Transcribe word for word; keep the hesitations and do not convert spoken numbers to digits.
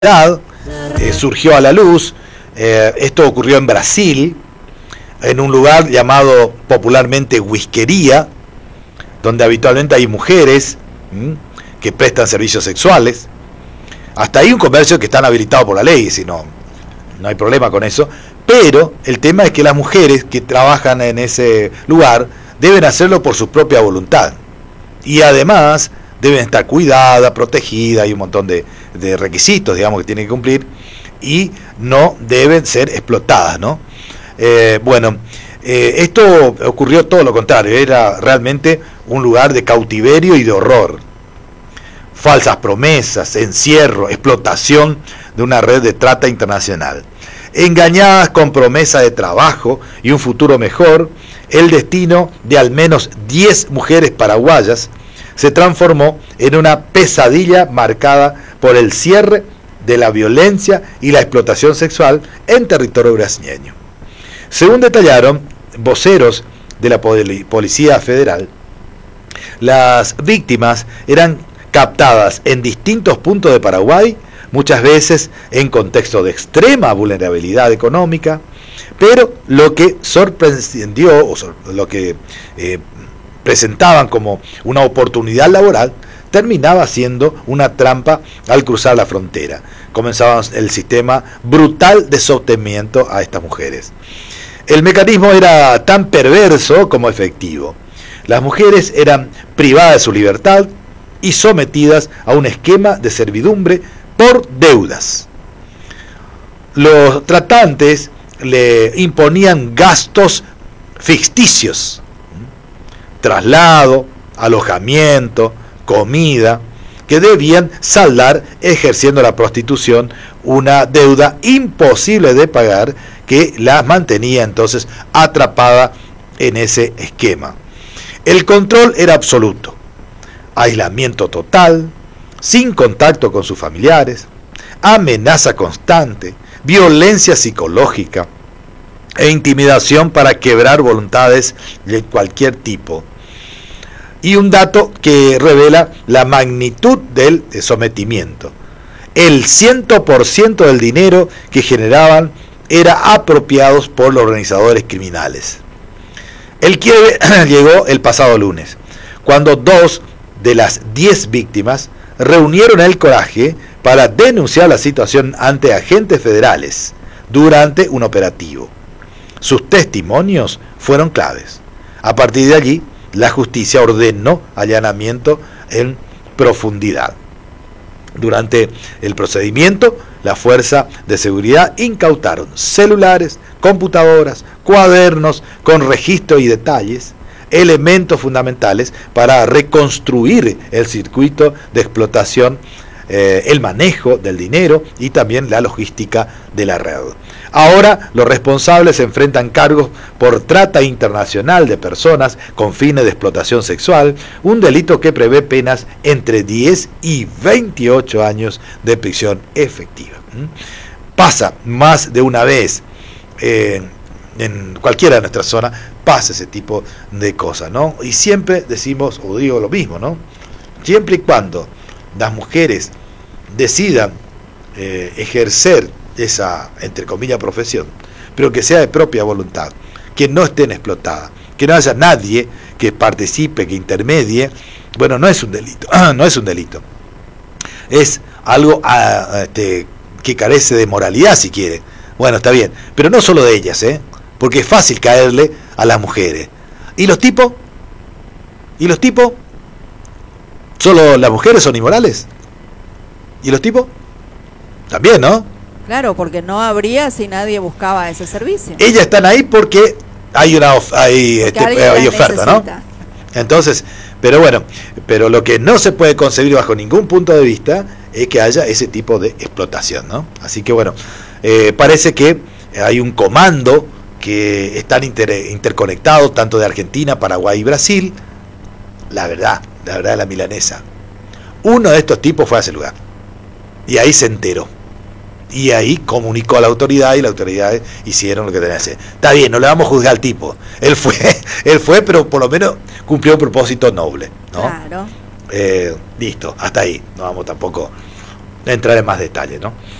eh, surgió a la luz. Eh, esto ocurrió en Brasil, en un lugar llamado popularmente Whiskería, donde habitualmente hay mujeres ¿m? que prestan servicios sexuales. Hasta ahí un comercio que están habilitados por la ley, si no, no hay problema con eso. Pero el tema es que las mujeres que trabajan en ese lugar deben hacerlo por su propia voluntad. Y además deben estar cuidadas, protegidas, hay un montón de, de requisitos, digamos, que tienen que cumplir, y no deben ser explotadas, ¿no? Eh, bueno, eh, esto ocurrió todo lo contrario, era realmente un lugar de cautiverio y de horror. Falsas promesas, encierro, explotación de una red de trata internacional. Engañadas con promesa de trabajo y un futuro mejor, el destino de al menos diez mujeres paraguayas se transformó en una pesadilla marcada por el cierre de la violencia y la explotación sexual en territorio brasileño. Según detallaron voceros de la Policía Federal, las víctimas eran captadas en distintos puntos de Paraguay, muchas veces en contexto de extrema vulnerabilidad económica, pero lo que sorprendió, o lo que eh, presentaban como una oportunidad laboral, terminaba siendo una trampa al cruzar la frontera. Comenzaba el sistema brutal de sometimiento a estas mujeres. El mecanismo era tan perverso como efectivo. Las mujeres eran privadas de su libertad y sometidas a un esquema de servidumbre por deudas. Los tratantes le imponían gastos ficticios, traslado, alojamiento, comida, que debían saldar ejerciendo la prostitución, una deuda imposible de pagar que las mantenía entonces atrapada en ese esquema. El control era absoluto, aislamiento total, sin contacto con sus familiares, amenaza constante, violencia psicológica e intimidación para quebrar voluntades de cualquier tipo. Y un dato que revela la magnitud del sometimiento: el cien por ciento del dinero que generaban era apropiado por los organizadores criminales. El quiebre llegó el pasado lunes, cuando dos de las diez víctimas reunieron el coraje para denunciar la situación ante agentes federales durante un operativo. Sus testimonios fueron claves. A partir de allí, la justicia ordenó allanamiento en profundidad. Durante el procedimiento, la fuerza de seguridad incautaron celulares, computadoras, cuadernos con registro y detalles, elementos fundamentales para reconstruir el circuito de explotación, eh, el manejo del dinero y también la logística de la red. Ahora los responsables se enfrentan cargos por trata internacional de personas con fines de explotación sexual, un delito que prevé penas entre diez y veintiocho años de prisión efectiva. Pasa más de una vez eh, en cualquiera de nuestras zonas, pasa ese tipo de cosas, ¿no? Y siempre decimos, o digo lo mismo, ¿no? Siempre y cuando las mujeres decidan eh, ejercer esa, entre comillas, profesión, pero que sea de propia voluntad, que no estén explotadas, que no haya nadie que participe, que intermedie, bueno, no es un delito, no es un delito, es algo a, este, que carece de moralidad, si quiere. Bueno, está bien, pero no solo de ellas, ¿eh? Porque es fácil caerle a las mujeres. ¿Y los tipos? ¿Y los tipos? ¿Solo las mujeres son inmorales? ¿Y los tipos? También, ¿no? Claro, porque no habría si nadie buscaba ese servicio. Ellas están ahí porque hay una of hay, este, hay oferta, necesita, ¿no? Entonces, pero bueno, pero lo que no se puede concebir bajo ningún punto de vista es que haya ese tipo de explotación, ¿no? Así que bueno, eh, parece que hay un comando que están inter, interconectados tanto de Argentina, Paraguay y Brasil. La verdad, la verdad de la milanesa. Uno de estos tipos fue a ese lugar y ahí se enteró. Y ahí comunicó a la autoridad y las autoridades hicieron lo que tenían que hacer. Está bien, no le vamos a juzgar al tipo. Él fue, él fue, pero por lo menos cumplió un propósito noble, ¿no? Claro. Eh, listo, hasta ahí. No vamos tampoco entrar en más detalle, ¿no?